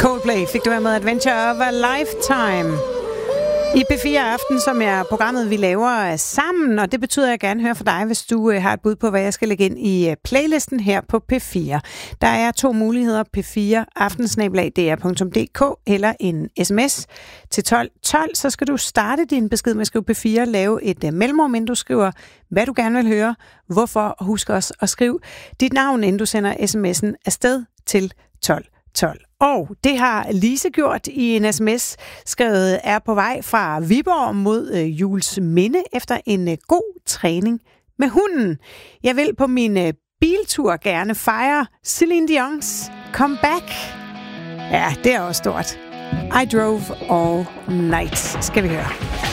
Coldplay fik du her med Adventure of a Lifetime. I P4 Aften, som er programmet, vi laver sammen, og det betyder, at jeg gerne hører fra dig, hvis du har et bud på, hvad jeg skal lægge ind i playlisten her på P4. Der er 2 muligheder, p4aften@dr.dk eller en sms til 1212. Så skal du starte din besked med at skrive P4, lave et mellemrum, inden du skriver, hvad du gerne vil høre, hvorfor, og husk også at skrive dit navn, inden du sender sms'en afsted til 1212. Og det har Lise gjort i en sms, skrevet er på vej fra Viborg mod Jules Minde efter en god træning med hunden. Jeg vil på min biltur gerne fejre Celine Dion's comeback. Ja, det er også stort. I drove all night, skal vi høre.